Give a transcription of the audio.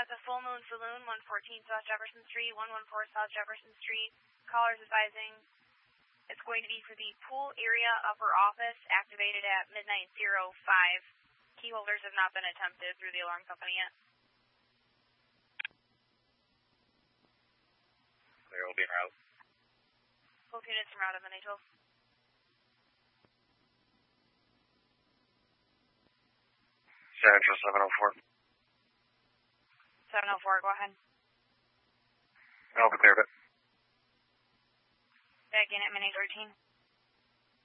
at the Full Moon Saloon, 114 South Jefferson Street, 114 South Jefferson Street. Callers advising it's going to be for the pool area upper office, activated at midnight 05. Key holders have not been attempted through the alarm company yet. Clear, will be en route. Both units en route at midnight 12. Central 704. 704, go ahead. Alpha clear, but. Back in at midnight 13.